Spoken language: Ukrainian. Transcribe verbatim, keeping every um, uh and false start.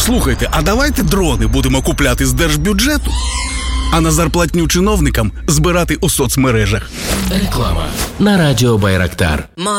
Слухайте, а давайте дрони будемо купляти з держбюджету, а на зарплатню чиновникам збирати у соцмережах. Реклама на радіо Байрактар.